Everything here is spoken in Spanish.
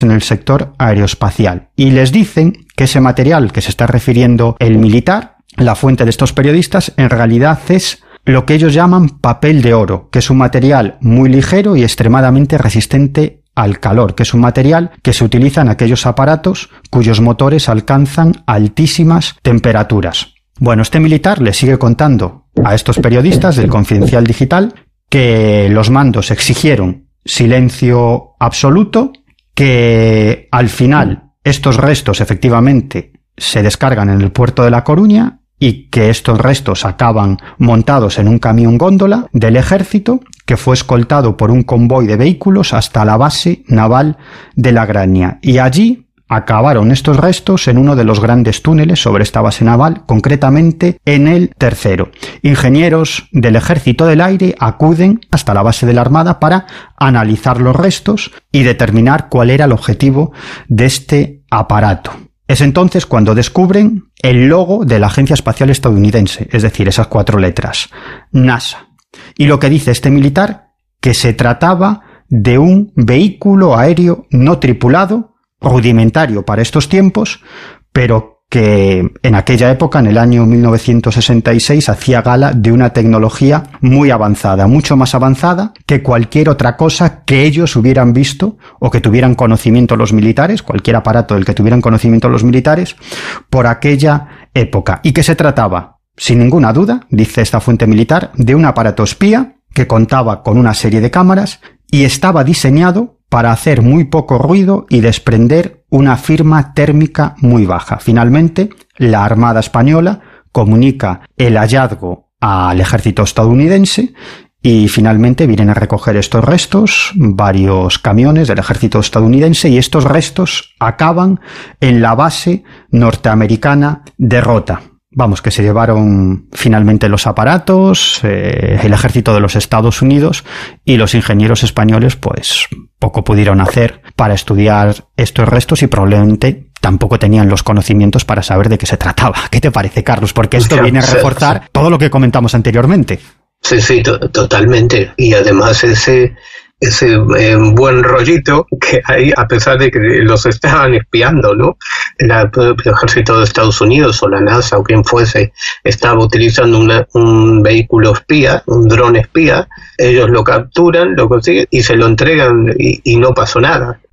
en el sector aeroespacial. Y les dicen que ese material que se está refiriendo el militar, la fuente de estos periodistas, en realidad es lo que ellos llaman papel de oro, que es un material muy ligero y extremadamente resistente al calor, que es un material que se utiliza en aquellos aparatos cuyos motores alcanzan altísimas temperaturas. Bueno, este militar le sigue contando a estos periodistas del Confidencial Digital que los mandos exigieron silencio absoluto, que al final estos restos efectivamente se descargan en el puerto de La Coruña y que estos restos acaban montados en un camión góndola del ejército que fue escoltado por un convoy de vehículos hasta la base naval de La Graña. Y allí acabaron estos restos en uno de los grandes túneles sobre esta base naval, concretamente en el tercero. Ingenieros del Ejército del Aire acuden hasta la base de la Armada para analizar los restos y determinar cuál era el objetivo de este aparato. Es entonces cuando descubren el logo de la Agencia Espacial Estadounidense, es decir, esas 4 letras, NASA. Y lo que dice este militar, que se trataba de un vehículo aéreo no tripulado, rudimentario para estos tiempos, pero que en aquella época, en el año 1966, hacía gala de una tecnología muy avanzada, mucho más avanzada que cualquier otra cosa que ellos hubieran visto o que tuvieran conocimiento los militares, cualquier aparato del que tuvieran conocimiento los militares, por aquella época. Y que se trataba, sin ninguna duda, dice esta fuente militar, de un aparato espía que contaba con una serie de cámaras y estaba diseñado para hacer muy poco ruido y desprender una firma térmica muy baja. Finalmente, la Armada Española comunica el hallazgo al ejército estadounidense y finalmente vienen a recoger estos restos varios camiones del ejército estadounidense y estos restos acaban en la base norteamericana de Rota. Vamos, que se llevaron finalmente los aparatos, el ejército de los Estados Unidos y los ingenieros españoles pues poco pudieron hacer para estudiar estos restos y probablemente tampoco tenían los conocimientos para saber de qué se trataba. ¿Qué te parece, Carlos? Porque esto viene a reforzar todo lo que comentamos anteriormente. Sí, totalmente. Y además ese buen rollito que hay, a pesar de que los estaban espiando, ¿no? El ejército de Estados Unidos o la NASA o quien fuese estaba utilizando un vehículo espía, un dron espía. Ellos lo capturan, lo consiguen y se lo entregan y no pasó nada.